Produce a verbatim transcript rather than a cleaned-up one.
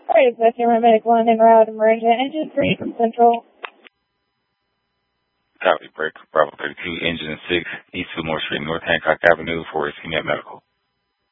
Right, that's your medic one en route, emergent, engine three from Central. Copy, break, Bravo thirty-two, engine six, East Fillmore Street, North Hancock Avenue for Rescue Net Medical.